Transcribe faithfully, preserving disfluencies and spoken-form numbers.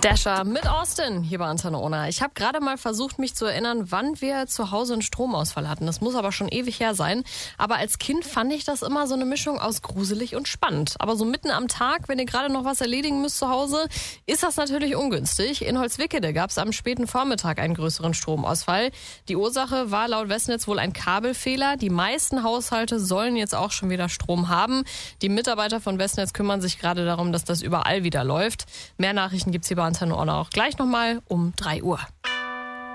Dasher mit Austin hier bei Antenne Ona. Ich habe gerade mal versucht, mich zu erinnern, wann wir zu Hause einen Stromausfall hatten. Das muss aber schon ewig her sein. Aber als Kind fand ich das immer so eine Mischung aus gruselig und spannend. Aber so mitten am Tag, wenn ihr gerade noch was erledigen müsst zu Hause, ist das natürlich ungünstig. In Holzwickede gab es am späten Vormittag einen größeren Stromausfall. Die Ursache war laut Westnetz wohl ein Kabelfehler. Die meisten Haushalte sollen jetzt auch schon wieder Strom haben. Die Mitarbeiter von Westnetz kümmern sich gerade darum, dass das überall wieder läuft. Mehr Nachrichten gibt's hier bei Antenne Ona auch gleich nochmal um drei Uhr.